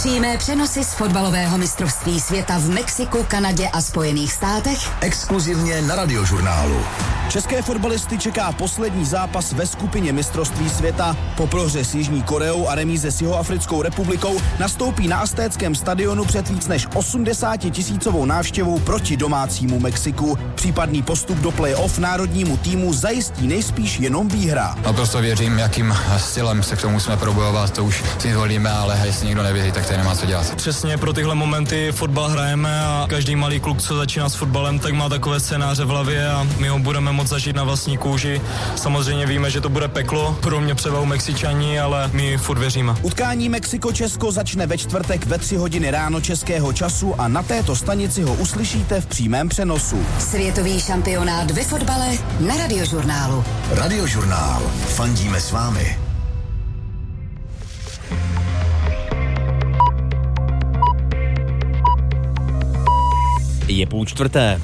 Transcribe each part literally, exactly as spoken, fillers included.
Přímé přenosy z fotbalového mistrovství světa v Mexiku, Kanadě a Spojených státech. Exkluzivně na Radiožurnálu. České fotbalisty čeká poslední zápas ve skupině mistrovství světa. Po prohře s Jižní Koreou a remíze s Jihoafrickou republikou nastoupí na Aztéckém stadionu před víc než osmdesátitisícovou návštěvou proti domácímu Mexiku. Případný postup do play-off národnímu týmu zajistí nejspíš jenom výhra. No prostě věřím, jakým stylem se k tomu jsme probojovat, to už si zvolíme, ale jestli někdo nevěří, tak to nemá co dělat. Přesně pro tyhle momenty fotbal hrajeme a každý malý kluk, co začíná s fotbalem, tak má takové scénáře v hlavě a my ho budeme moct zažít na vlastní kůži. Samozřejmě víme, že to bude peklo, pro mě převahou Mexičani, ale my furt věříme. Utkání Mexiko-Česko začne ve čtvrtek ve tři hodiny ráno českého času a na této stanici ho uslyšíte v přímém přenosu. Světový šampionát ve fotbale na Radiožurnálu. Radiožurnál. Fandíme s vámi. Je půl čtvrté.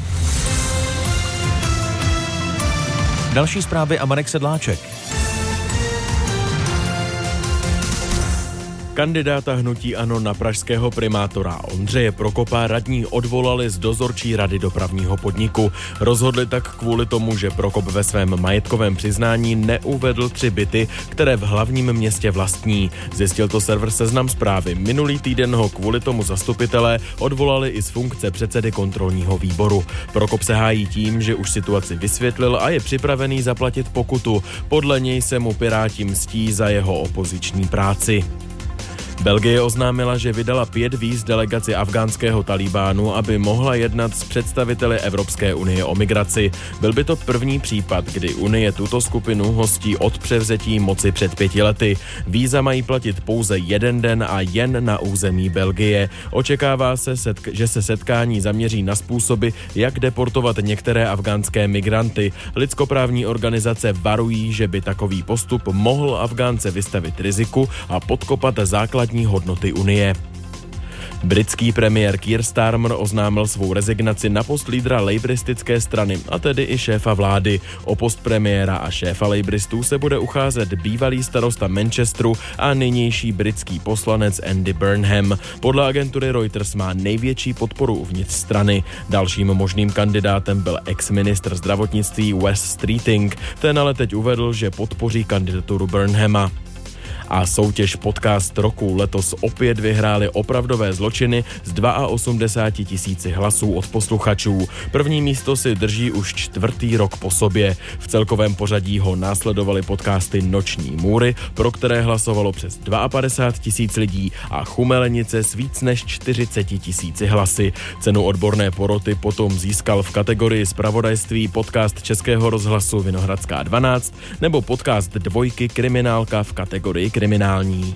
Další zprávy a Marek Sedláček. Kandidáta hnutí ANO na pražského primátora Ondřeje Prokopa radní odvolali z dozorčí rady dopravního podniku. Rozhodli tak kvůli tomu, že Prokop ve svém majetkovém přiznání neuvedl tři byty, které v hlavním městě vlastní. Zjistil to server Seznam Zprávy. Minulý týden ho kvůli tomu zastupitelé odvolali i z funkce předsedy kontrolního výboru. Prokop se hájí tím, že už situaci vysvětlil a je připravený zaplatit pokutu. Podle něj se mu Piráti mstí za jeho opoziční práci. Belgie oznámila, že vydala pět víz delegaci afghánského Talibánu, aby mohla jednat s představiteli Evropské unie o migraci. Byl by to první případ, kdy Unie tuto skupinu hostí od převzetí moci před pěti lety. Víza mají platit pouze jeden den a jen na území Belgie. Očekává se, že se setkání zaměří na způsoby, jak deportovat některé afghánské migranty. Lidskoprávní organizace varují, že by takový postup mohl Afgánce vystavit riziku a podkopat základní hodnoty Unie. Britský premiér Keir Starmer oznámil svou rezignaci na post lídra lejbristické strany, a tedy i šéfa vlády. O post premiéra a šéfa lejbristů se bude ucházet bývalý starosta Manchesteru a nynější britský poslanec Andy Burnham. Podle agentury Reuters má největší podporu uvnitř strany. Dalším možným kandidátem byl ex-ministr zdravotnictví Wes Streeting. Ten ale teď uvedl, že podpoří kandidaturu Burnhama. A soutěž Podcast roku letos opět vyhrály Opravdové zločiny s osmdesáti dvěma tisíci hlasů od posluchačů. První místo si drží už čtvrtý rok po sobě. V celkovém pořadí ho následovaly podcasty Noční můry, pro které hlasovalo přes padesát dva tisíc lidí, a Chumelenice s víc než čtyřiceti tisíci hlasy. Cenu odborné poroty potom získal v kategorii zpravodajství podcast Českého rozhlasu Vinohradská dvanáct nebo podcast Dvojky Kriminálka v kategorii kriminální.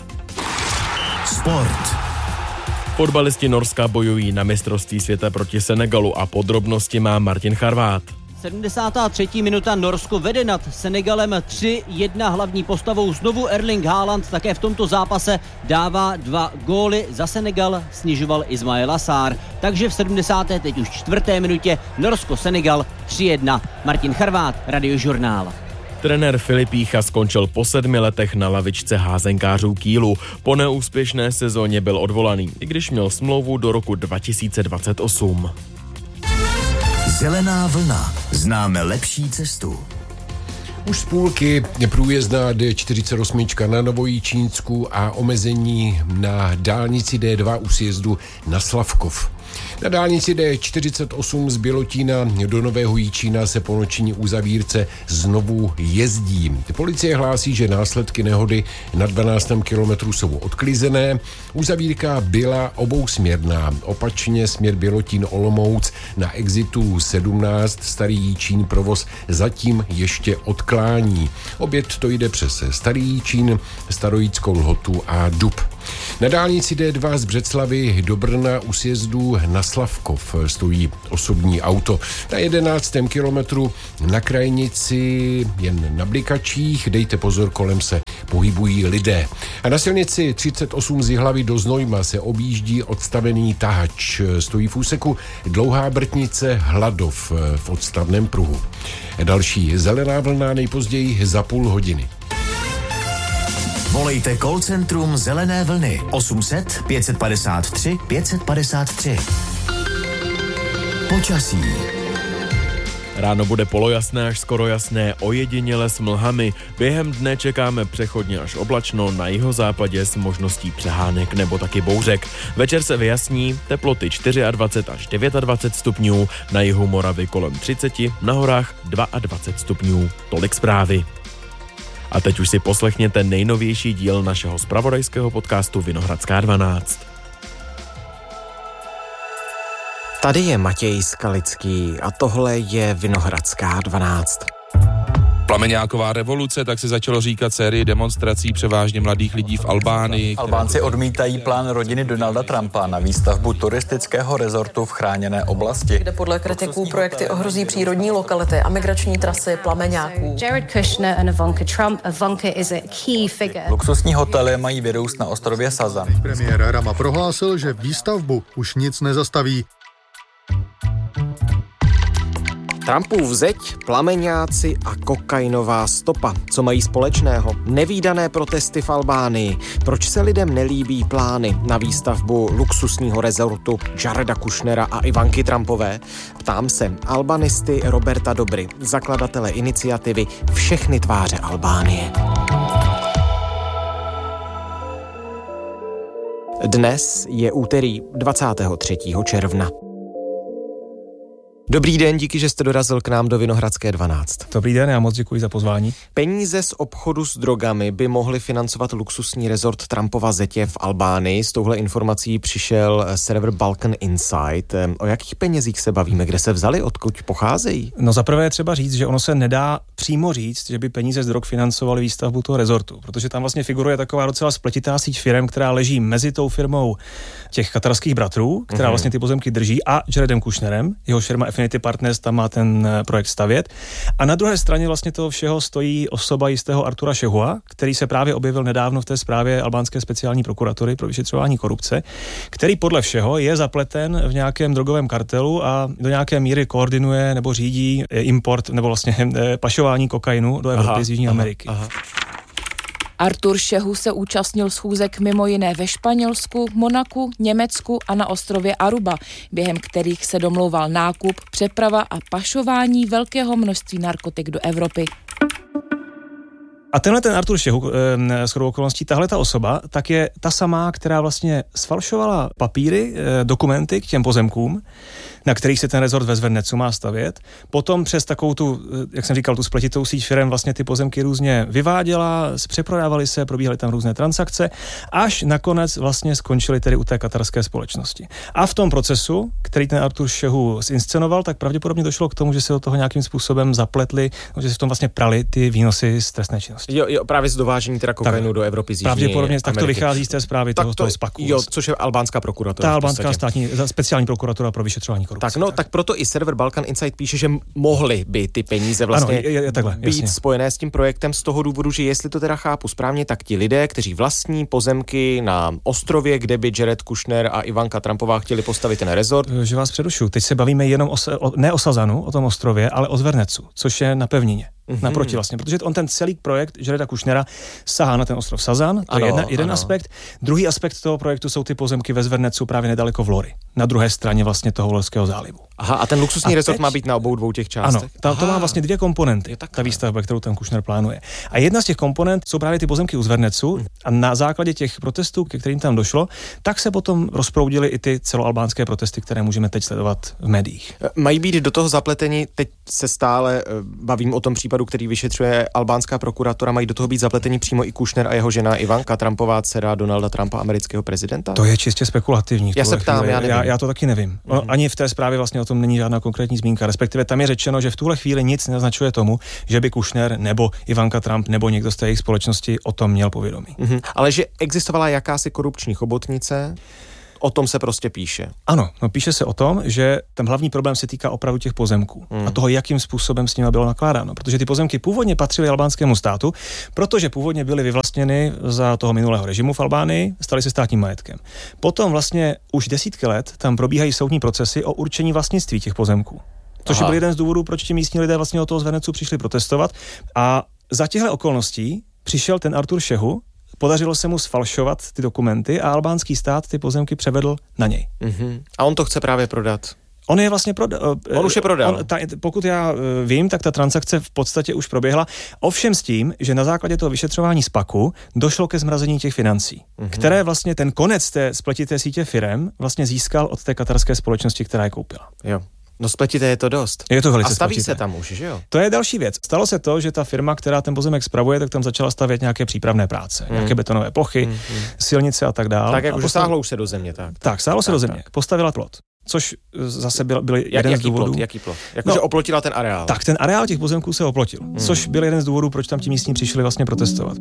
Sport. Fotbalisti Norska bojují na mistrovství světa proti Senegalu a podrobnosti má Martin Charvát. sedmdesátá třetí minuta, Norsko vede nad Senegalem tři jedna, hlavní postavou znovu Erling Haaland, také v tomto zápase dává dva góly, za Senegal snižoval Ismaila Sarr, takže v sedmdesáté teď už čtvrté minutě Norsko-Senegal tři jedna. Martin Charvát, Radiožurnál. Trenér Filip Jícha skončil po sedmi letech na lavičce házenkářů Kielu. Po neúspěšné sezóně byl odvolaný, i když měl smlouvu do roku dva tisíce dvacet osm. Zelená vlna. Známe lepší cestu. Už z půlky průjezdná D čtyřicet osm na Novojičínsku a omezení na dálnici D dva u sjezdu na Slavkov. Na dálnici D čtyřicet osm z Bělotína do Nového Jičína se po noční uzavírce znovu jezdí. Policie hlásí, že následky nehody na dvanáctém kilometru jsou odklizené. Uzavírka byla obousměrná. Opačně směr Bělotín-Olomouc na exitu sedmnáct Starý Jičín provoz zatím ještě odklání. Oběd to jde přes Starý Jičín, Starojickou Lhotu a Dub. Na dálnici D dva z Břeclavy do Brna u sjezdu na Slavkov stojí osobní auto. Na jedenáctém kilometru na krajnici jen na blikačích, dejte pozor, kolem se pohybují lidé. A na silnici třicet osm z Jihlavy do Znojma se objíždí odstavený tahač. Stojí v úseku Dlouhá Brtnice Hladov v odstavném pruhu. Další zelená vlna nejpozději za půl hodiny. Volejte call centrum Zelené vlny osm set pět padesát tři pět padesát tři. Počasí. Ráno bude polojasné až skoro jasné, ojediněle s mlhami. Během dne čekáme přechodně až oblačno, na jihozápadě s možností přehánek nebo taky bouřek. Večer se vyjasní, teploty dvacet čtyři až dvacet devět stupňů, na jihu Moravy kolem třicet, na horách dvacet dva stupňů. Tolik zprávy. A teď už si poslechněte nejnovější díl našeho zpravodajského podcastu Vinohradská dvanáct. Tady je Matěj Skalický a tohle je Vinohradská dvanáct. Plameňáková revoluce, tak se začalo říkat sérii demonstrací převážně mladých lidí v Albánii. Albánci odmítají plán rodiny Donalda Trumpa na výstavbu turistického rezortu v chráněné oblasti, kde podle kritiků projekty ohrozí přírodní lokality a migrační trasy plameňáků. Jared Kushner and Ivanka Trump. Ivanka is a key figure. Luxusní hotely mají vyrůst na ostrově Sazan. Premiér Rama prohlásil, že výstavbu už nic nezastaví. Trumpův zeď, plameňáci a kokainová stopa. Co mají společného? Nevídané protesty v Albánii. Proč se lidem nelíbí plány na výstavbu luxusního rezortu Jareda Kushnera a Ivanky Trumpové? Ptám se albanisty Roberta Dobry, zakladatele iniciativy Všechny tváře Albánie. Dnes je úterý dvacátého třetího června. Dobrý den, díky, že jste dorazil k nám do Vinohradské dvanáct. Dobrý den, já moc děkuji za pozvání. Peníze z obchodu s drogami by mohly financovat luxusní rezort Trumpova zetě v Albánii. S touhle informací přišel server Balkan Insight. O jakých penězích se bavíme, kde se vzali, odkud pocházejí? No zaprvé je třeba říct, že ono se nedá přímo říct, že by peníze z drog financovaly výstavbu toho rezortu, protože tam vlastně figuruje taková docela spletitá síť firem, která leží mezi tou firmou těch katarských bratrů, která mm-hmm. vlastně ty pozemky drží, a Jaredem Kushnerem, jeho firma Affinity Partners tam má ten projekt stavět. A na druhé straně vlastně toho všeho stojí osoba jistého Artura Šehua, který se právě objevil nedávno v té zprávě albánské speciální prokuratury pro vyšetřování korupce, který podle všeho je zapleten v nějakém drogovém kartelu a do nějaké míry koordinuje nebo řídí import nebo vlastně pašování kokainu do Evropy aha, z Jižní aha, Ameriky. Aha. Artur Šehu se účastnil schůzek mimo jiné ve Španělsku, Monaku, Německu a na ostrově Aruba, během kterých se domlouval nákup, přeprava a pašování velkého množství narkotik do Evropy. A tenhle ten Artur Šehu, e, shodou okolností, tahle ta osoba, tak je ta samá, která vlastně sfalšovala papíry, e, dokumenty k těm pozemkům, na kterých se ten rezort ve Zvernecu má stavět. Potom přes takovou tu, jak jsem říkal, tu spletitou síť firem vlastně ty pozemky různě vyváděla, přeprodávaly se, probíhaly tam různé transakce, až nakonec vlastně skončily tedy u té katarské společnosti. A v tom procesu, který ten Artur Šehu zinscenoval, tak pravděpodobně došlo k tomu, že se do toho nějakým způsobem zapletli, že se v tom vlastně prali ty výnosy z trestné činnosti. Jo, jo, právě z dovážení teda kokainu do Evropy z Jižní pravděpodobně tak to Ameriky. vychází z té zprávy toho, toho spaku. Jo, což je albánská prokuratura. Ta albánská státní speciální prokuratura pro vyšetřování korupce. Tak no, tak. tak proto i server Balkan Insight píše, že mohly by ty peníze vlastně ano, je, je takhle, být jasně. spojené s tím projektem z toho důvodu, že jestli to teda chápu správně, tak ti lidé, kteří vlastní pozemky na ostrově, kde by Jared Kushner a Ivanka Trumpová chtěli postavit ten rezort. Že vás přerušu, teď se bavíme jenom o, o, ne o Sazanu, o tom ostrově, ale o Zvernecu, což je na pevnině. Mm-hmm. Naproti vlastně, protože on ten celý projekt Jareda Kushnera sahá na ten ostrov Sazan, to ano, je jedna, jeden ano. aspekt. Druhý aspekt toho projektu jsou ty pozemky ve Zvernecu právě nedaleko Vlory, na druhé straně vlastně toho Vlorského zálivu. Aha, a ten luxusní a rezort teď má být na obou dvou těch částech? Ano, ta, to má vlastně dvě komponenty, ta výstavba, kterou ten Kushner plánuje. A jedna z těch komponent jsou právě ty pozemky u Zvernecu a na základě těch protestů, ke kterým tam došlo, tak se potom rozproudily i ty celoalbánské protesty, které můžeme teď sledovat v médiích. Mají být do toho zapleteni, teď se stále bavím o tom případu, který vyšetřuje albánská prokuratura, mají do toho být zapleteni přímo i Kushner a jeho žena Ivanka Trumpová, dcera Donalda Trumpa, amerického prezidenta? To je čistě spekulativní. Já se ptám, chvíli. já nevím. Já, já to taky nevím. Mm. No, ani v té zprávě vlastně o tom není žádná konkrétní zmínka, respektive tam je řečeno, že v tuhle chvíli nic nenaznačuje tomu, že by Kushner nebo Ivanka Trump nebo někdo z té jejich společnosti o tom měl povědomí. Mm-hmm. Ale že existovala jakási korupční chobotnice, o tom se prostě píše. Ano, no píše se o tom, že ten hlavní problém se týká opravdu těch pozemků hmm. a toho, jakým způsobem s nimi bylo nakládáno. Protože ty pozemky původně patřily albánskému státu, protože původně byly vyvlastněny za toho minulého režimu v Albánii, staly se státním majetkem. Potom vlastně už desítky let tam probíhají soudní procesy o určení vlastnictví těch pozemků. Což byl jeden z důvodů, proč ti místní lidé vlastně od toho Zvernecu přišli protestovat. A za těchto okolností přišel ten Artur Šehu Podařilo se mu sfalšovat ty dokumenty a albánský stát ty pozemky převedl na něj. Mm-hmm. A on to chce právě prodat. On je vlastně prodal. On už je prodal. On, ta, pokud já vím, tak ta transakce v podstatě už proběhla. Ovšem s tím, že na základě toho vyšetřování SPACu došlo ke zmrazení těch financí, mm-hmm. které vlastně ten konec té spletité sítě firem vlastně získal od té katarské společnosti, která je koupila. Jo. No spletité je to dost. Je to velice A staví spletité. se tam už, že jo? To je další věc. Stalo se to, že ta firma, která ten pozemek spravuje, tak tam začala stavět nějaké přípravné práce, mm. nějaké betonové plochy, mm. silnice a tak dále. Tak jak už postav... stáhlo už se do země, tak. Tak, stálo se do země. Tak. Postavila plot. Což zase byl, byl Jak, jeden jaký z důvodů. Plot, jaký plot? Jakože no, oplotila ten areál. Tak, ten areál těch pozemků se oplotil, hmm. což byl jeden z důvodů, proč tam ti místní přišli vlastně protestovat.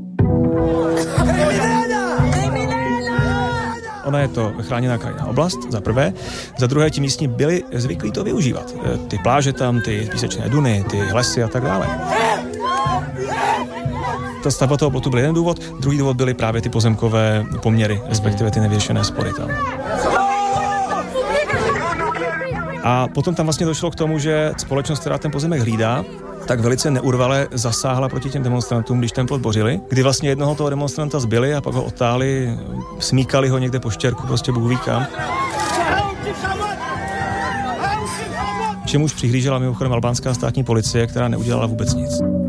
Ona je to chráněná krajinná oblast, za prvé. Za druhé, ti místní byli zvyklí to využívat. Ty pláže tam, ty písečné duny, ty lesy a tak dále. Ta stavba toho plotu byl jeden důvod, druhý důvod byly právě ty pozemkové poměry, respektive ty nevyřešené spory tam. A potom tam vlastně došlo k tomu, že společnost, která ten pozemek hlídá, tak velice neurvale zasáhla proti těm demonstrantům, když ten plot bořili, kdy vlastně jednoho toho demonstranta zbyli a pak ho otáli, smíkali ho někde po štěrku, prostě Bůh ví kam. Čemuž přihlížela mimochodem albánská státní policie, která neudělala vůbec nic.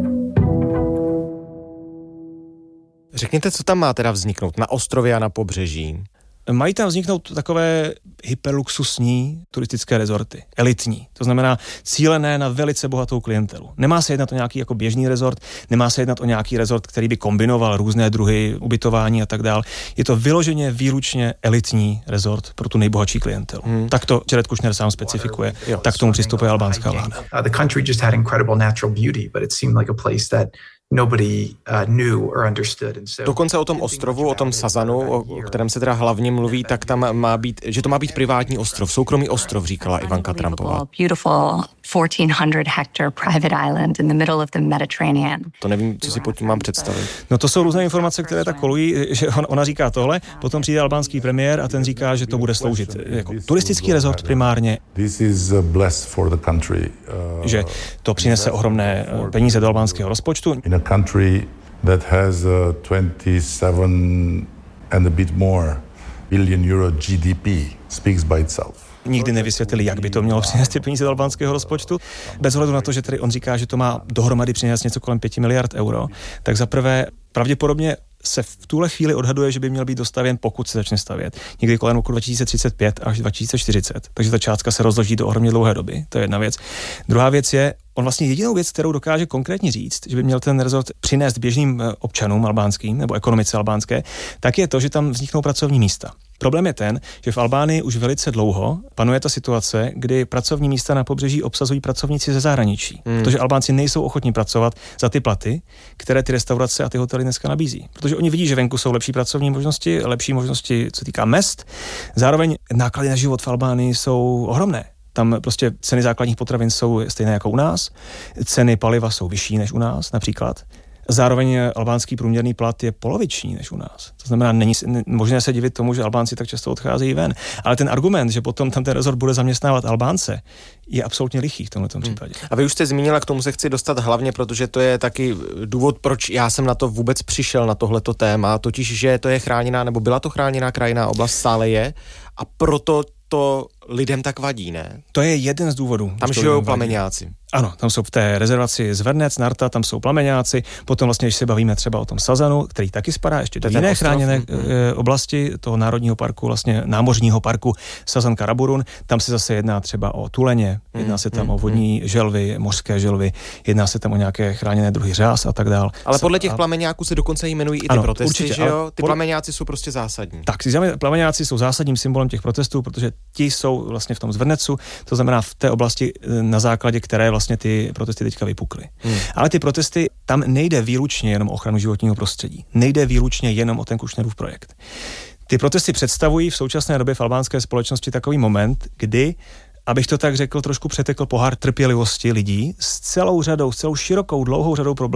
Řekněte, co tam má teda vzniknout na ostrově a na pobřeží? Mají tam vzniknout takové hyperluxusní turistické rezorty, elitní, to znamená cílené na velice bohatou klientelu. Nemá se jednat o nějaký jako běžný rezort, nemá se jednat o nějaký rezort, který by kombinoval různé druhy ubytování a tak dál. Je to vyloženě výlučně elitní rezort pro tu nejbohatší klientelu. Hmm. Tak to Jared Kushner sám specifikuje, jo. Tak k tomu přistupuje albánská vláda. Uh, the country just had incredible natural beauty, but it seemed like a place that nobody uh, knew or understood. And so dokonce o tom ostrovu, o tom Sazanu, o, o kterém se teda hlavně mluví, tak tam má být, že to má být privátní ostrov, soukromý ostrov, říkala Ivanka Trumpová. Beautiful fourteen hundred hectare private island in the middle of the Mediterranean. To nevím, co si pod tím mám představit. No to jsou různé informace, které tak kolují, že on, ona říká tohle, potom přijde albánský premiér a ten říká, že to bude sloužit jako turistický rezort primárně. This is blessed for the country. Uh, že to přinese ohromné peníze do albánského rozpočtu. In a country that has uh, twenty-seven and a bit more billion euro G D P speaks by itself. Nikdy nevysvětlili, jak by to mělo přinést ty peníze do albánského rozpočtu. Bez ohledu na to, že tady on říká, že to má dohromady přinést něco kolem pěti miliard euro, tak zaprvé pravděpodobně se v tuhle chvíli odhaduje, že by měl být dostavěn, pokud se začne stavět, někdy kolem roku dva tisíce třicet pět až dva tisíce čtyřicet. Takže ta částka se rozloží do ohromně dlouhé doby. To je jedna věc. Druhá věc je, on vlastně jedinou věc, kterou dokáže konkrétně říct, že by měl ten rezort přinést běžným občanům albánským nebo ekonomice albánské, tak je to, že tam vzniknou pracovní místa. Problém je ten, že v Albánii už velice dlouho panuje ta situace, kdy pracovní místa na pobřeží obsazují pracovníci ze zahraničí, hmm. protože Albánci nejsou ochotní pracovat za ty platy, které ty restaurace a ty hotely dneska nabízí. Protože oni vidí, že venku jsou lepší pracovní možnosti, lepší možnosti, co týká mezd. Zároveň náklady na život v Albánii jsou ohromné. Tam prostě ceny základních potravin jsou stejné jako u nás, ceny paliva jsou vyšší než u nás například. Zároveň albánský průměrný plat je poloviční než u nás. To znamená, není možné se divit tomu, že Albánci tak často odcházejí ven. Ale ten argument, že potom tam ten rezort bude zaměstnávat Albánce, je absolutně lichý v tomto případě. Hmm. A vy už jste zmínila, k tomu se chci dostat hlavně, protože to je taky důvod, proč já jsem na to vůbec přišel, na tohleto téma, totiž, že to je chráněná, nebo byla to chráněná krajinná oblast, stále je, a proto to lidem tak vadí, ne? To je jeden z důvodů. Tam žijou plameňáci. Ano, tam jsou v té rezervaci Zvernec, Narta, tam jsou plameňáci. Potom vlastně, když se bavíme třeba o tom Sazanu, který taky spadá ještě do jiné chráněné hmm. oblasti toho národního parku, vlastně námořního parku Sazan Karaburun, tam se zase jedná třeba o tuleně, jedná hmm. se tam hmm. o vodní želvy, mořské želvy, jedná se tam o nějaké chráněné druhy řas a tak dál. Ale podle těch plameňáků se dokonce jmenují i ty ano, protesty, určitě, že jo? Ty pod... plameňáci jsou prostě zásadní. Tak, plameňáci jsou zásadním symbolem těch protestů, protože ti jsou vlastně v tom Zvrnecu, to znamená v té oblasti, na základě které vlastně ty protesty teďka vypukly. Hmm. Ale ty protesty, tam nejde výlučně jenom o ochranu životního prostředí. Nejde výlučně jenom o ten Kušnerův projekt. Ty protesty představují v současné době v albánské společnosti takový moment, kdy, abych to tak řekl, trošku přetekl pohár trpělivosti lidí s celou řadou, s celou širokou, dlouhou řadou problémů,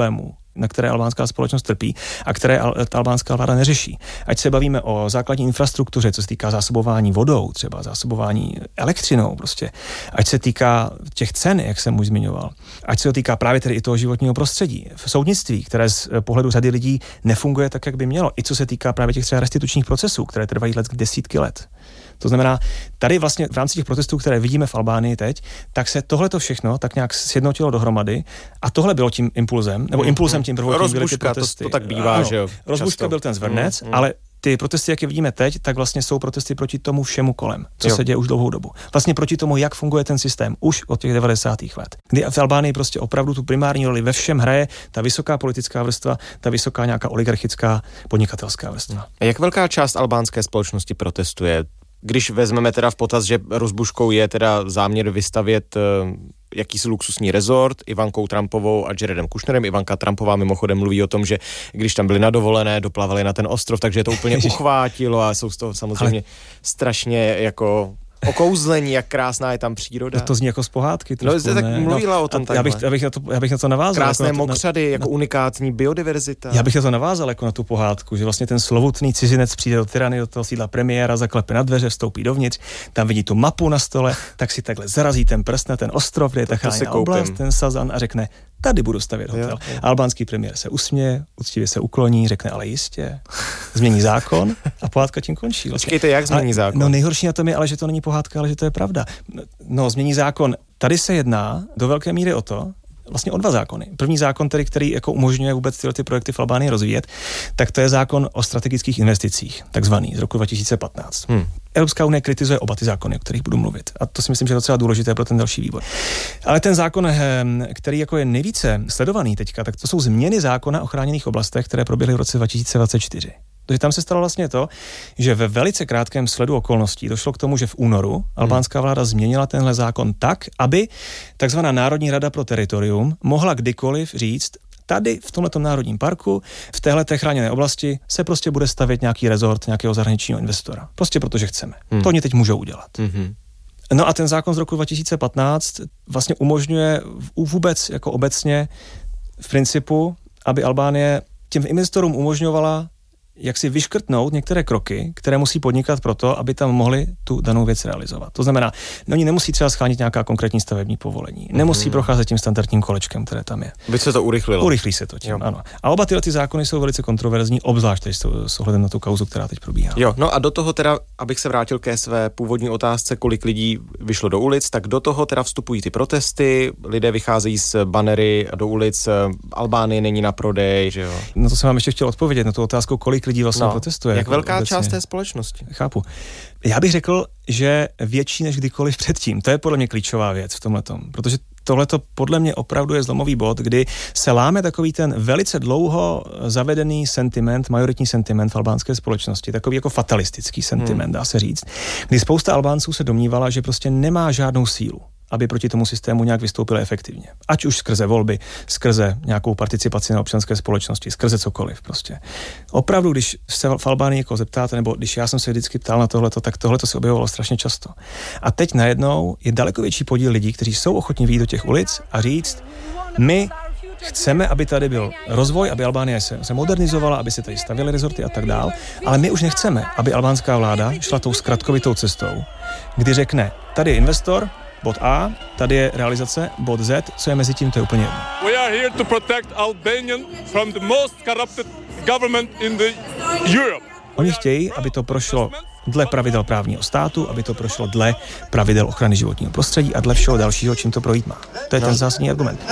na které albánská společnost trpí a které ta albánská vláda neřeší. Ať se bavíme o základní infrastruktuře, co se týká zásobování vodou, třeba zásobování elektřinou prostě, ať se týká těch cen, jak jsem už zmiňoval, ať se to týká právě tedy i toho životního prostředí. V soudnictví, které z pohledu řady lidí nefunguje tak, jak by mělo, i co se týká právě těch třeba restitučních procesů, které trvají let desítky let. To znamená, tady vlastně v rámci těch protestů, které vidíme v Albánii teď, tak se tohleto všechno tak nějak sjednotilo dohromady a tohle bylo tím impulzem, nebo impulsem tím prvotním byly ty protesty. To, to tak bývá, ano, že jo. Rozbuška byl ten zvrnec, mm, mm. ale ty protesty, jak je vidíme teď, tak vlastně jsou protesty proti tomu všemu kolem, co jo. se děje už dlouhou dobu. Vlastně proti tomu, jak funguje ten systém už od těch devadesátých let. Kdy v Albánii prostě opravdu tu primární roli ve všem hraje ta vysoká politická vrstva, ta vysoká nějaká oligarchická podnikatelská vrstva. A jak velká část albánské společnosti protestuje? Když vezmeme teda v potaz, že rozbuškou je teda záměr vystavět uh, jakýsi luxusní rezort Ivankou Trumpovou a Jaredem Kushnerem. Ivanka Trumpová mimochodem mluví o tom, že když tam byli na dovolené, doplavali na ten ostrov, takže to úplně uchvátilo a jsou z toho samozřejmě Ale... strašně jako... okouzlení, jak krásná je tam příroda. To, to zní jako z pohádky. No, jste tak mluvila no, o tom takhle. Já bych, já, bych na to, já bych na to navázal. Krásné jako mokřady, na, jako na, unikátní biodiverzita. Já bych na to navázal jako na tu pohádku, že vlastně ten slovutný cizinec přijde do Tirany, do toho sídla premiéra, zaklepe na dveře, vstoupí dovnitř, tam vidí tu mapu na stole, tak si takhle zarazí ten prst na ten ostrov, kde je ta chráněná oblast, ten Sazan a řekne, tady budu stavět hotel. Jo, jo. Albánský premiér se usměje, uctivě se ukloní, řekne, ale jistě, změní zákon a pohádka tím končí. Vlastně. Počkejte, jak změní zákon? No nejhorší na tom je, ale že to není pohádka, ale že to je pravda. No, změní zákon. Tady se jedná do velké míry o to, vlastně o dva zákony. První zákon, tedy, který jako umožňuje vůbec tyhle ty projekty v Albánii rozvíjet, tak to je zákon o strategických investicích, takzvaný, z roku dva tisíce patnáct. Hmm. Evropská unie kritizuje oba ty zákony, o kterých budu mluvit. A to si myslím, že je docela důležité pro ten další vývoj. Ale ten zákon, který jako je nejvíce sledovaný teďka, tak to jsou změny zákona o chráněných oblastech, které proběhly v roce dva tisíce dvacet čtyři. Takže tam se stalo vlastně to, že ve velice krátkém sledu okolností došlo k tomu, že v únoru albánská vláda změnila tenhle zákon tak, aby takzvaná Národní rada pro teritorium mohla kdykoliv říct, tady v tomhletom národním parku, v téhleté chráněné oblasti se prostě bude stavět nějaký rezort nějakého zahraničního investora. Prostě protože chceme. Hmm. To oni teď můžou udělat. Hmm. No a ten zákon z roku dva tisíce patnáct vlastně umožňuje vůbec jako obecně v principu, aby Albánie těm investorům umožňovala jak si vyškrtnout některé kroky, které musí podnikat proto, aby tam mohli tu danou věc realizovat. To znamená, no oni nemusí třeba schánit nějaká konkrétní stavební povolení, nemusí mm. procházet tím standardním kolečkem, které tam je. By se to urychlilo. Urychlí se to tím, jo. Ano. A oba tyhle ty zákony jsou velice kontroverzní, obzvlášť s ohledem na tu kauzu, která teď probíhá. Jo, no a do toho teda, abych se vrátil ke své původní otázce, kolik lidí vyšlo do ulic, tak do toho teda vstupují ty protesty, lidé vycházejí s banery do ulic, Albánie není na prodej, že jo. No to jsem vám ještě chtěl odpovědět na tu otázku, kolik lidí vlastně no. protestuje. Jak jako velká obecně. Část té společnosti? Chápu. Já bych řekl, že větší než kdykoliv předtím. To je podle mě klíčová věc v tomhletom, protože tohleto podle mě opravdu je zlomový bod, kdy se láme takový ten velice dlouho zavedený sentiment, majoritní sentiment v albánské společnosti, takový jako fatalistický sentiment, hmm. dá se říct, kdy spousta Albánců se domnívala, že prostě nemá žádnou sílu, aby proti tomu systému nějak vystoupili efektivně. Ať už skrze volby, skrze nějakou participaci na občanské společnosti, skrze cokoliv prostě. Opravdu, když se v Albánii jako zeptáte, nebo když já jsem se vždycky ptal na tohleto, tak tohleto se objevovalo strašně často. A teď najednou je daleko větší podíl lidí, kteří jsou ochotní vyjít do těch ulic a říct, my chceme, aby tady byl rozvoj, aby Albánie se, se modernizovala, aby se tady stavěly rezorty a tak dál, ale my už nechceme, aby albánská vláda šla tou zkratkovitou cestou, kdy řekne, tady je investor, bod A, tady je realizace, bod Z, co je mezi tím, to je úplně jedno. We are here to protect Albanian from the most corrupted government in the Europe. Oni chtějí, aby to prošlo dle pravidel právního státu, aby to prošlo dle pravidel ochrany životního prostředí a dle všeho dalšího, čím to projít má. To je ten zásadní argument.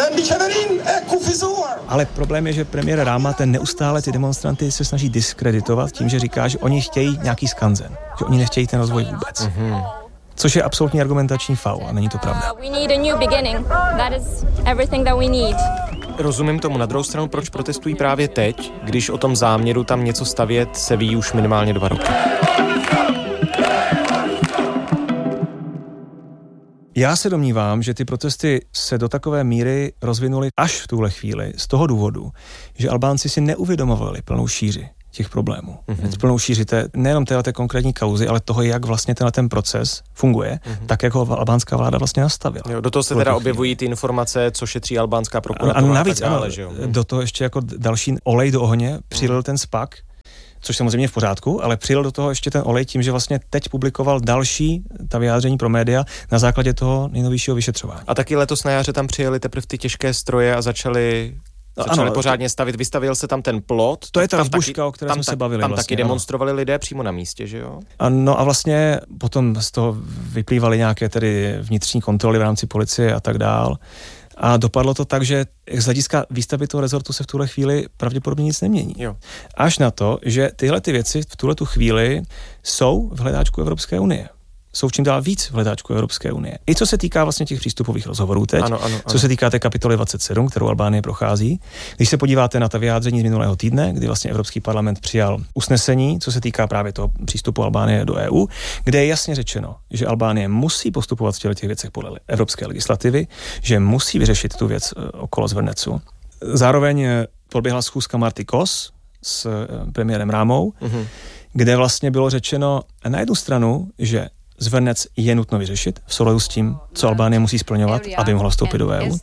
Ale problém je, že premiér Ráma ten neustále ty demonstranty se snaží diskreditovat tím, že říká, že oni chtějí nějaký skanzen, že oni nechtějí ten rozvoj vůbec. Mm-hmm. Což je absolutní argumentační faul a není to pravda. Rozumím tomu. Na druhou stranu, proč protestují právě teď, když o tom záměru tam něco stavět se ví už minimálně dva roky. Já se domnívám, že ty protesty se do takové míry rozvinuly až v tuhle chvíli z toho důvodu, že Albánci si neuvědomovali plnou šíři těch problémů. Mm-hmm. Plnou šíři té, nejenom téhleté konkrétní kauzy, ale toho, jak vlastně tenhle ten proces funguje, mm-hmm. tak jak ho albánská vláda vlastně nastavila. Jo, do toho se teda objevují ty informace, co šetří albánská prokuratura. A, a navíc, a tak dále, ano, že jo? do toho ještě jako další olej do ohně přilil mm. ten SPAC, což samozřejmě v pořádku, ale přijel do toho ještě ten olej tím, že vlastně teď publikoval další ta vyjádření pro média na základě toho nejnovějšího vyšetřování. A taky letos na jaře tam přijeli teprve ty těžké stroje a začali Začali ano, pořádně stavit, vystavil se tam ten plot. To je ta vzbuška, o které jsme se bavili. Tam vlastně, taky demonstrovali lidé přímo na místě, že jo? No a vlastně potom z toho vyplývaly nějaké tedy vnitřní kontroly v rámci policie a tak dál. A dopadlo to tak, že z hlediska výstavby toho rezortu se v tuhle chvíli pravděpodobně nic nemění. Jo. Až na to, že tyhle ty věci v tuhle tu chvíli jsou v hledáčku Evropské unie. Jsou čím dál víc v hledáčku Evropské unie. I co se týká vlastně těch přístupových rozhovorů teď, ano, ano, ano. co se týká té kapitoly dvacet sedm, kterou Albánie prochází. Když se podíváte na ta vyjádření z minulého týdne, kdy vlastně Evropský parlament přijal usnesení, co se týká právě toho přístupu Albánie do E U, kde je jasně řečeno, že Albánie musí postupovat v těch věcech podle evropské legislativy, že musí vyřešit tu věc okolo Zvrnecu. Zároveň proběhla schůzka Marty Kos s premiérem Rámou, mm-hmm. kde vlastně bylo řečeno na jednu stranu, že Zvernec je nutno vyřešit v souladu s tím, co Albánie musí splňovat, aby mohla vstoupit do E U.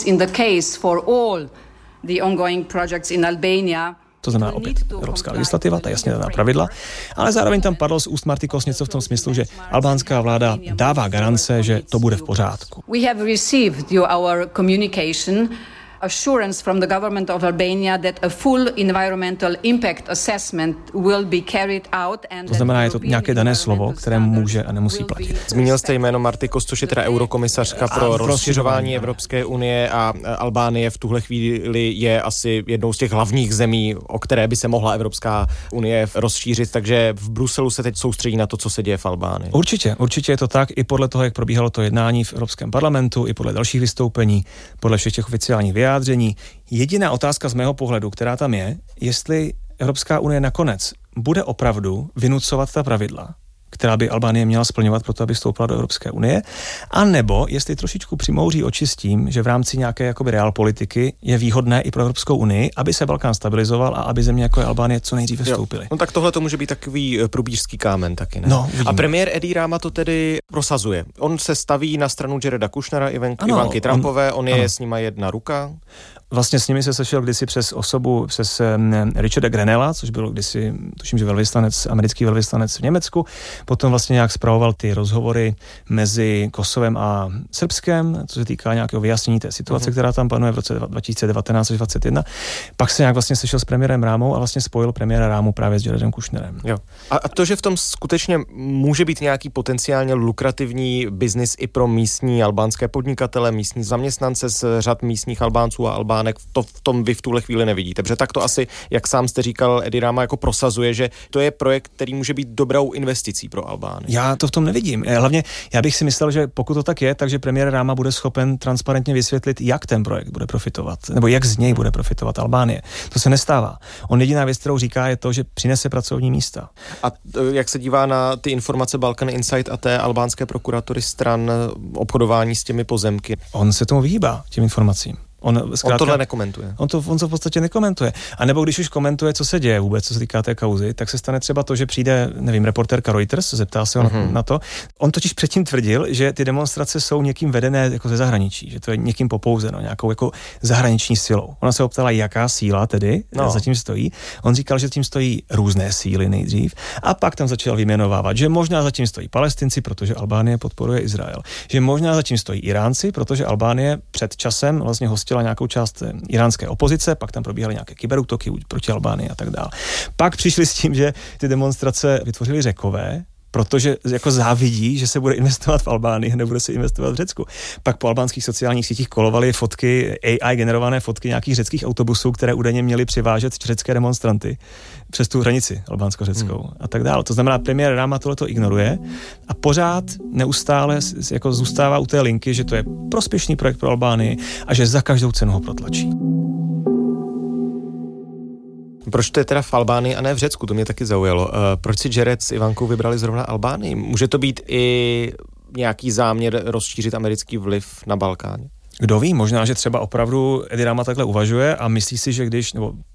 To znamená opět evropská legislativa, ta jasně daná pravidla, ale zároveň tam padlo z úst Marty Kos něco v tom smyslu, že albánská vláda dává garance, že to bude v pořádku. We have received our communication assurance from the government of Albania that a full environmental impact assessment will be carried out and to znamená, je to nějaké dané slovo, které může a nemusí platit. Zmínil jste jméno Marty Kos, což je teda eurokomisařka pro rozšiřování Evropské unie a Albánie v tuhle chvíli je asi jednou z těch hlavních zemí, o které by se mohla Evropská unie rozšířit, takže v Bruselu se teď soustředí na to, co se děje v Albánii. Určitě, určitě je to tak, i podle toho, jak probíhalo to jednání v Evropském parlamentu, i podle dalších vystoupení, podle všech těch oficiálních vyjádření. Jediná otázka z mého pohledu, která tam je, jestli Evropská unie nakonec bude opravdu vynucovat ta pravidla, která by Albánie měla splňovat pro to, aby vstoupila do Evropské unie, a nebo jestli trošičku přimouří oči s tím, že v rámci nějaké jakoby realpolitiky je výhodné i pro Evropskou unii, aby se Balkán stabilizoval a aby země jako je Albánie co nejdříve vstoupily. No tak tohle to může být takový průbířský kámen taky, ne? No, a premiér Edi Rama to tedy prosazuje. On se staví na stranu Jareda Kushnera, Ivanky Trumpové, on, on je ano. s nima jedna ruka. Vlastně s nimi se sešel kdysi přes osobu, přes um, Richarda Grenella, což byl kdysi, tuším, že velvyslanec, americký velvyslanec v Německu. Potom vlastně nějak spravoval ty rozhovory mezi Kosovem a Srbskem, co se týká nějakého vyjasnění té situace, uh-huh. která tam panuje v roce dva tisíce devatenáct až dvacet jedna. Pak se nějak vlastně sešel s premiérem Rámou a vlastně spojil premiéra Rámu právě s Jaredem Kushnerem. Jo. A, a to, že v tom skutečně může být nějaký potenciálně lukrativní biznis i pro místní albánské podnikatele, místní zaměstnance z řad místních Albánců a Albán, to v tom vy v tuhle chvíli nevidíte. Protože tak to asi, jak sám jste říkal, Edi Rama jako prosazuje, že to je projekt, který může být dobrou investicí pro Albánii. Já to v tom nevidím. Hlavně já bych si myslel, že pokud to tak je, takže premiér Rama bude schopen transparentně vysvětlit, jak ten projekt bude profitovat, nebo jak z něj bude profitovat Albánie. To se nestává. On jediná věc, kterou říká, je to, že přinese pracovní místa. A jak se dívá na ty informace Balkan Insight a té albánské prokuratury stran obchodování s těmi pozemky? On se tomu vyhýbá, těm informacím. On, zkrátka, on tohle nekomentuje. On to, on to v podstatě nekomentuje. A nebo když už komentuje, co se děje vůbec, co se týká té kauzy, tak se stane třeba to, že přijde, nevím, reportérka Reuters, zeptá se mm-hmm. na, na to. On totiž předtím tvrdil, že ty demonstrace jsou někým vedené jako ze zahraničí, že to je někým popouzeno, nějakou jako zahraniční silou. Ona se optala, jaká síla tedy no. zatím stojí. On říkal, že tím stojí různé síly nejdřív a pak tam začal vyjmenovávat, že možná zatím stojí Palestinci, protože Albánie podporuje Izrael. Že možná zatím stojí Iránci, protože Albánie před časem vlastně hostila nějakou část iránské opozice, pak tam probíhaly nějaké kyberútoky proti Albánii a tak dále. Pak přišli s tím, že ty demonstrace vytvořili Řekové, protože jako závidí, že se bude investovat v Albánii, nebude se investovat v Řecku. Pak po albánských sociálních sítích kolovaly fotky, A I generované fotky nějakých řeckých autobusů, které údajně měly přivážet řecké demonstranty přes tu hranici albánsko-řeckou hmm. a tak dále. To znamená, premiér Rama tohleto ignoruje a pořád neustále jako zůstává u té linky, že to je prospěšný projekt pro Albánii a že za každou cenu ho protlačí. Proč to je teda v Albánii a ne v Řecku? To mě taky zaujalo. Uh, proč si Jared s Ivankou vybrali zrovna Albánii? Může to být i nějaký záměr rozšířit americký vliv na Balkáně? Kdo ví, možná, že třeba opravdu Edi Rama takhle uvažuje a myslí si, že když, nebo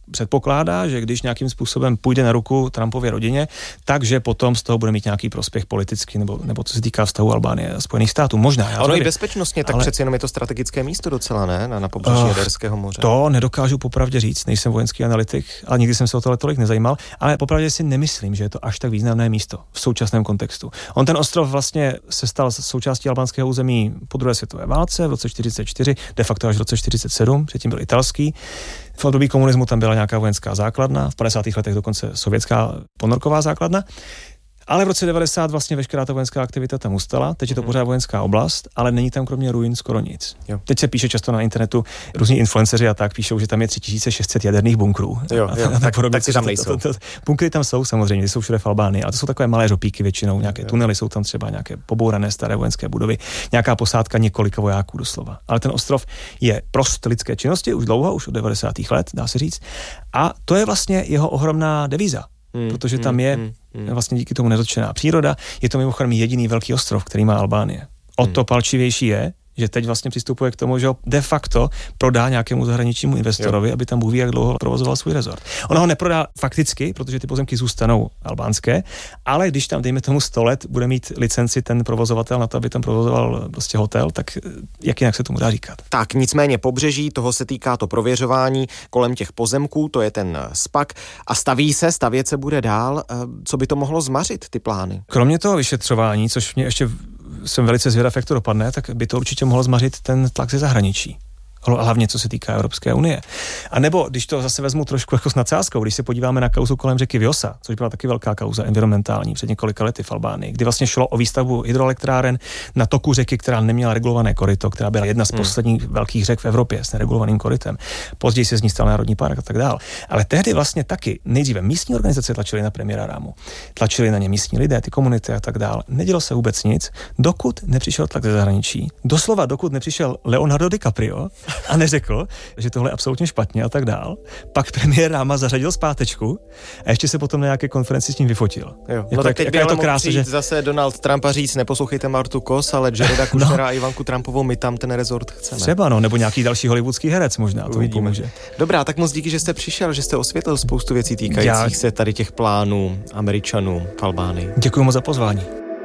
předpokládá, že když nějakým způsobem půjde na ruku Trumpově rodině, takže potom z toho bude mít nějaký prospěch politický, nebo, nebo co se týká vztahu Albánie a Spojených států. Možná. Já ono i bezpečnostně, tak ale... přeci jenom je to strategické místo docela, ne? Na, na pobřeží uh, Jaderského moře. To nedokážu popravdě říct, nejsem vojenský analytik, ale nikdy jsem se o tohle tolik nezajímal, ale popravdě si nemyslím, že je to až tak významné místo v současném kontextu. On ten ostrov vlastně se stal součástí albánského území po druhé světové válce v roce čtyřicet čtyři, de facto až v roce čtyřicet sedm, předtím byl italský. V období komunismu tam byla nějaká vojenská základna, v padesátých letech dokonce sovětská ponorková základna. Ale v roce devadesát vlastně veškerá ta vojenská aktivita tam ustala, teď je to pořád vojenská oblast, ale není tam kromě ruin skoro nic. Jo. Teď se píše často na internetu, různí influenceři a tak píšou, že tam je tři tisíce šest set jaderných bunkrů. Jo, jo, tak, tak, tak ty tam nejsou. To, to, to, bunkry tam jsou samozřejmě, ty jsou všude v Albánii, ale to jsou takové malé řopíky většinou, nějaké jo. tunely jsou tam třeba, nějaké pobourané staré vojenské budovy, nějaká posádka několika vojáků doslova. Ale ten ostrov je prost lidské činnosti už dlouho, už od devadesátých let, dá se říct. A to je vlastně jeho ohromná devíza. Hmm, protože tam je hmm, hmm. vlastně díky tomu nedotčená příroda. Je to mimochodem jediný velký ostrov, který má Albánie. O to palčivější je, že teď vlastně přistupuje k tomu, že ho de facto prodá nějakému zahraničnímu investorovi, jo. aby tam Bůh ví, jak dlouho provozoval svůj rezort. Ono ho neprodá fakticky, protože ty pozemky zůstanou albánské, ale když tam, dejme tomu sto let, bude mít licenci ten provozovatel na to, aby tam provozoval prostě hotel, tak jak jinak se tomu dá říkat? Tak nicméně pobřeží, toho se týká to prověřování kolem těch pozemků, to je ten SPAC a staví se, stavět se bude dál. Co by to mohlo zmařit, ty plány? Kromě toho vyšetřování, což mě ještě jsem velice zvědav, jak to dopadne, tak by to určitě mohlo zmařit ten tlak ze zahraničí. Hlavně co se týká Evropské unie. A nebo, když to zase vezmu trošku jako s nadsázkou, když se podíváme na kauzu kolem řeky Vjosa, což byla taky velká kauza environmentální před několika lety v Albánii, kdy vlastně šlo o výstavbu hydroelektráren na toku řeky, která neměla regulované koryto, která byla jedna z posledních hmm. velkých řek v Evropě s neregulovaným korytem. Později se z ní stal národní park a tak dál. Ale tehdy vlastně taky nejdříve místní organizace tlačily na premiéra Rámu. Tlačili na ně místní lidé, ty komunity a tak dál. Nedělo se vůbec nic, dokud nepřišel tlak ze zahraničí. Doslova dokud nepřišel Leonardo DiCaprio a neřekl, že tohle je absolutně špatně a tak dál. Pak premiér Ráma zařadil zpátečku a ještě se potom na nějaké konferenci s ním vyfotil. Jo. No tak teď by ale mohl přijít že... zase Donald Trump a říct, neposlouchejte Martu Kos, ale Jareda Kushnera no. a Ivanku Trumpovou, my tam ten rezort chceme. Třeba no, nebo nějaký další hollywoodský herec možná, to mu pomůže. Dobrá, tak moc díky, že jste přišel, že jste osvětlil spoustu věcí týkajících Já... se tady těch plánů Američanů v Albánii. Děkuji moc za pozvání.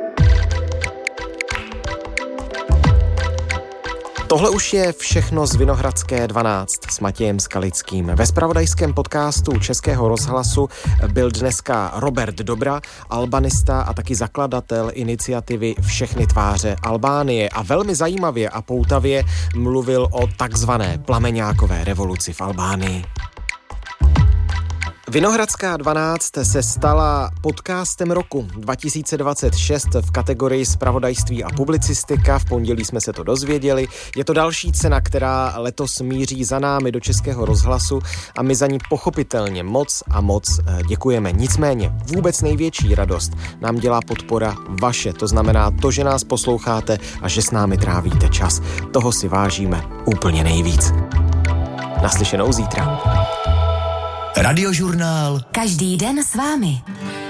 Tohle už je všechno z Vinohradské dvanáct s Matějem Skalickým. Ve zpravodajském podcastu Českého rozhlasu byl dneska Robert Dobra, albanista a taky zakladatel iniciativy Všechny tváře Albánie a velmi zajímavě a poutavě mluvil o takzvané plameňákové revoluci v Albánii. Vinohradská dvanáct se stala podcastem roku dva tisíce dvacet šest v kategorii zpravodajství a publicistika. V pondělí jsme se to dozvěděli. Je to další cena, která letos míří za námi do Českého rozhlasu a my za ní pochopitelně moc a moc děkujeme. Nicméně vůbec největší radost nám dělá podpora vaše. To znamená to, že nás posloucháte a že s námi trávíte čas. Toho si vážíme úplně nejvíc. Naslyšenou zítra. Radiožurnál. Každý den s vámi.